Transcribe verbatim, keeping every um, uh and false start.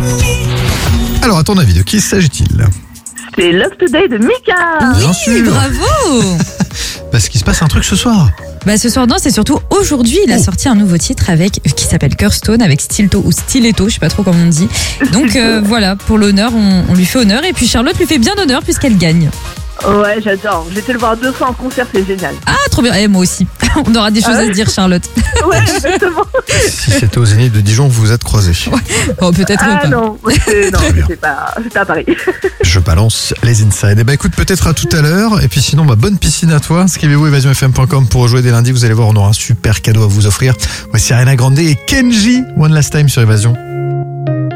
Alors, à ton avis, de qui s'agit-il ? C'est Love Today de Mika. Bien Oui, sûr. bravo. Parce qu'il se passe un truc ce soir. Bah ce soir, non, c'est surtout aujourd'hui. Il a Oh. sorti un nouveau titre avec qui s'appelle Kirstone avec Stilto ou Stiletto, je sais pas trop comment on dit. Donc euh, voilà, pour l'honneur, on, on lui fait honneur et puis Charlotte lui fait bien honneur puisqu'elle gagne. Ouais, j'adore. J'ai été le voir deux fois en concert, c'est génial. Ah, trop bien. Et moi aussi. On aura des choses Ah ouais à se dire, Charlotte. Ouais, exactement. Si c'était au Zénith de Dijon, vous vous êtes croisés. Oh, peut-être Ah pas. non, c'est, non, Très bien. c'est pas, c'est pas à Paris. Je balance les insides. Et bah écoute, peut-être à tout à l'heure. Et puis sinon, bah, bonne piscine à toi. Inscrivez-vous évasion f m point com pour jouer dès lundi. Vous allez voir, on aura un super cadeau à vous offrir. Voici Ariana Grande et Kenji. One Last Time sur Évasion.